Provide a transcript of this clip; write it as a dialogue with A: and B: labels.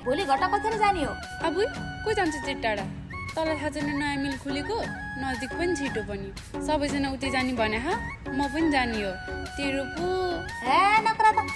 A: भोलि घटा कति जाने हो?
B: अब को जान्छ चाहिँ टाढा? तँलाई थाहा छैन नयाँ मिल खुलेको? नजिक पनि छिटो पनि। सबैजना उतै जाने भने म पनि जाने हो। तेरो पो
A: हे नकरा त